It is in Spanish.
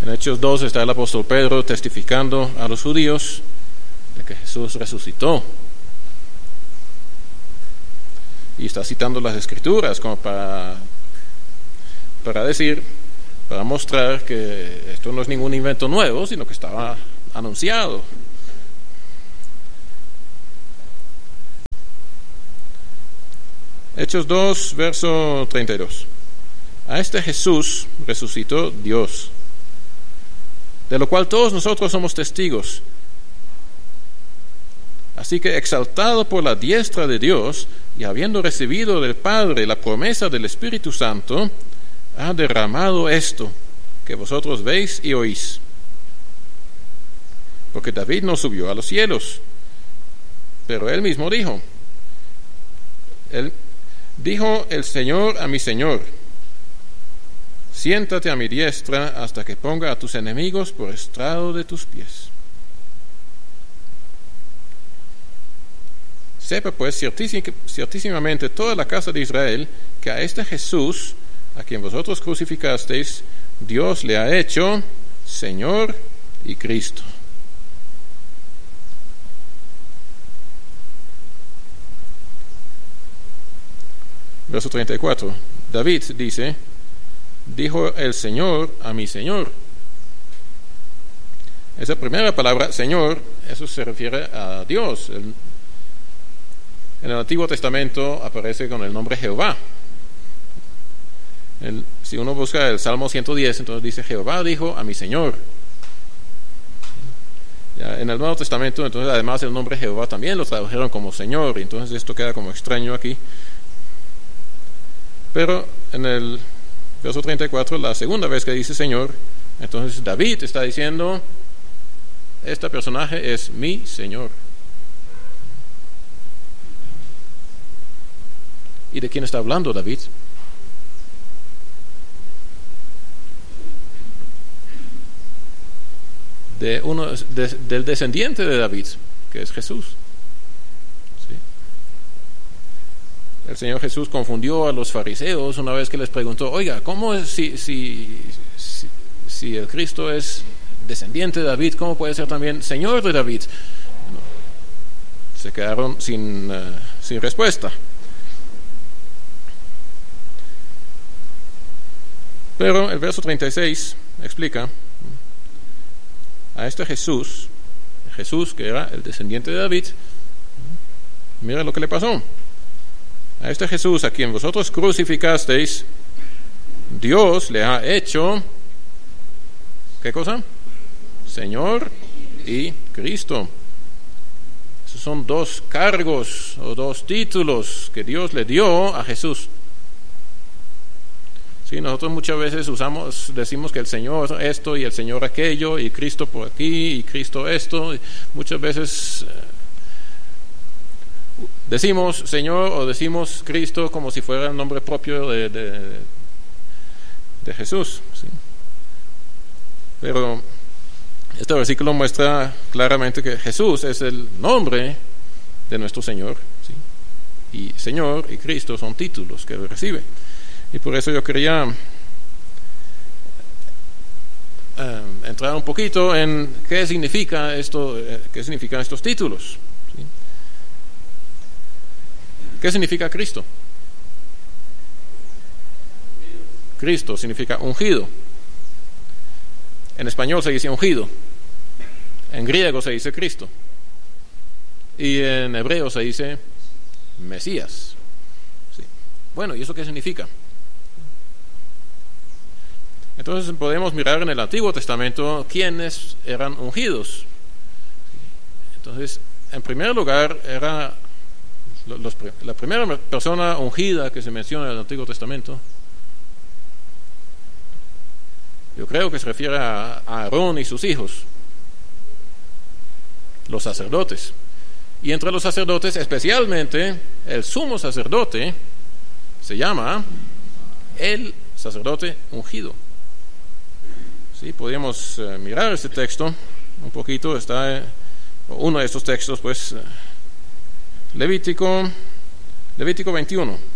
En Hechos 2 está el apóstol Pedro testificando a los judíos de que Jesús resucitó. Y está citando las Escrituras como para mostrar que esto no es ningún invento nuevo, sino que estaba anunciado. Hechos 2, verso 32. A este Jesús resucitó Dios, de lo cual todos nosotros somos testigos. Así que, exaltado por la diestra de Dios, y habiendo recibido del Padre la promesa del Espíritu Santo, ha derramado esto que vosotros veis y oís. Porque David no subió a los cielos, pero él mismo dijo el Señor a mi Señor: siéntate a mi diestra hasta que ponga a tus enemigos por estrado de tus pies. Sepa pues ciertísimamente toda la casa de Israel que a este Jesús, a quien vosotros crucificasteis, Dios le ha hecho Señor y Cristo. Verso 34. David dice: dijo el Señor a mi Señor. Esa primera palabra, Señor, eso se refiere a Dios. En el Antiguo Testamento aparece con el nombre Jehová. Si uno busca el Salmo 110, entonces dice: Jehová dijo a mi Señor. Ya, en el Nuevo Testamento, entonces, además el nombre Jehová también lo tradujeron como Señor, y entonces esto queda como extraño aquí. Pero en el verso 34, la segunda vez que dice Señor, entonces David está diciendo: este personaje es mi Señor. ¿Y de quién está hablando David? Del descendiente de David, que es Jesús. ¿Sí? El Señor Jesús confundió a los fariseos una vez que les preguntó: oiga, ¿cómo es si el Cristo es descendiente de David, cómo puede ser también Señor de David? Bueno, se quedaron sin respuesta. Pero el verso 36 explica: a este Jesús que era el descendiente de David, mira lo que le pasó. A este Jesús, a quien vosotros crucificasteis, Dios le ha hecho, ¿qué cosa? Señor y Cristo. Esos son dos cargos o dos títulos que Dios le dio a Jesús. Sí, nosotros muchas veces decimos que el Señor esto y el Señor aquello, y Cristo por aquí y Cristo esto. Y muchas veces decimos Señor o decimos Cristo como si fuera el nombre propio de Jesús. ¿Sí? Pero este versículo muestra claramente que Jesús es el nombre de nuestro Señor. ¿Sí? Y Señor y Cristo son títulos que Él recibe. Y por eso yo quería entrar un poquito en qué significan estos títulos. ¿Sí? ¿Qué significa Cristo? Cristo significa ungido. En español se dice ungido. En griego se dice Cristo. Y en hebreo se dice Mesías. ¿Sí? Bueno, ¿y eso qué significa? Entonces podemos mirar en el Antiguo Testamento quiénes eran ungidos. Entonces, en primer lugar, era la primera persona ungida que se menciona en el Antiguo Testamento. Yo creo que se refiere a Aarón y sus hijos, los sacerdotes. Y entre los sacerdotes, especialmente el sumo sacerdote, se llama el sacerdote ungido. Sí, podemos mirar este texto un poquito. Está uno de estos textos, pues, Levítico 21.